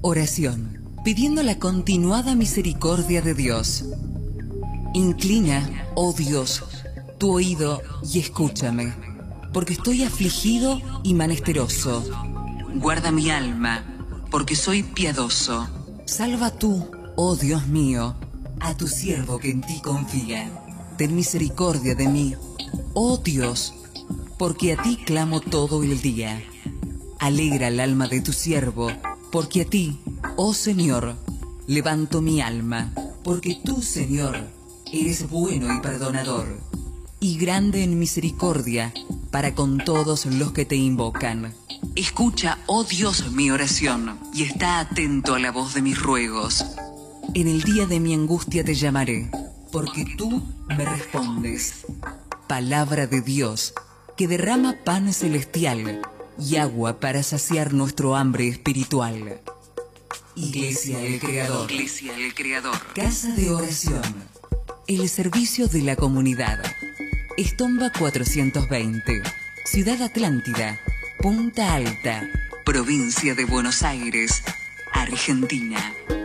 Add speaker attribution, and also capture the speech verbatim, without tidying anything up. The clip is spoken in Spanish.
Speaker 1: Oración, pidiendo la continuada misericordia de Dios. Inclina, oh Dios, tu oído y escúchame, porque estoy afligido y menesteroso. Guarda mi alma, porque soy piadoso. Salva tú, oh Dios mío, a tu siervo que en ti confía. Ten misericordia de mí, oh Dios, porque a ti clamo todo el día. Alegra el alma de tu siervo, porque a ti, oh Señor, levanto mi alma, porque tú, Señor, eres bueno y perdonador, y grande en misericordia para con todos los que te invocan. Escucha, oh Dios, mi oración, y está atento a la voz de mis ruegos. En el día de mi angustia te llamaré, porque tú me respondes. Palabra de Dios, que derrama pan celestial y agua para saciar nuestro hambre espiritual. Iglesia El Creador. Iglesia El Creador. Casa de oración. El servicio de la comunidad. Estomba cuatrocientos veinte. Ciudad Atlántida. Punta Alta. Provincia de Buenos Aires, Argentina.